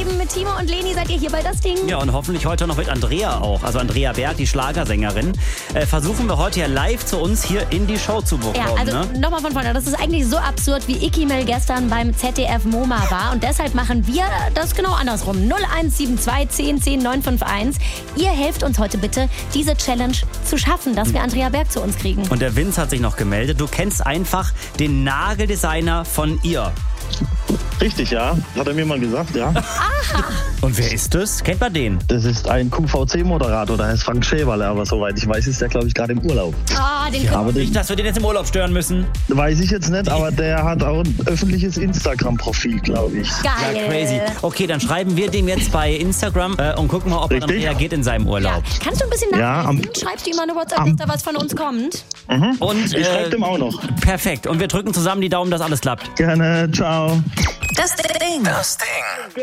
mit Timo und Leni seid ihr hier bei Das Ding. Ja, und hoffentlich heute noch mit Andrea auch. Also Andrea Berg, die Schlagersängerin. Versuchen wir heute ja live zu uns hier in die Show zu bekommen. Ja, also nochmal von vorne. Das ist eigentlich so absurd, wie Icky Mel gestern beim ZDF MoMA war. Und deshalb machen wir das genau andersrum. 0172 10 10 951. Ihr helft uns heute bitte, diese Challenge zu schaffen, dass wir Andrea Berg zu uns kriegen. Und der Vince hat sich noch gemeldet. Du kennst einfach den Nageldesigner von ihr. Richtig, ja. Hat er mir mal gesagt, ja. Aha. Und wer ist das? Kennt man den? Das ist ein QVC-Moderator, der heißt Frank Schäberle, aber soweit ich weiß, ist der, glaube ich, gerade im Urlaub. Den Aber Nicht, dass wir den jetzt im Urlaub stören müssen. weiß ich jetzt nicht, aber der hat auch ein öffentliches Instagram-Profil, glaube ich. geil. Ja, crazy. Okay, dann schreiben wir dem jetzt bei Instagram und gucken mal, ob er dann Richtig. reagiert in seinem Ja. Urlaub. Kannst du ein bisschen Ja, nachhelfen? Schreibst du ihm mal eine WhatsApp, dass da was von uns kommt? Und Ich schreibe dem auch noch. perfekt. Und wir drücken zusammen die Daumen, dass alles klappt. Gerne, ciao. Das Ding.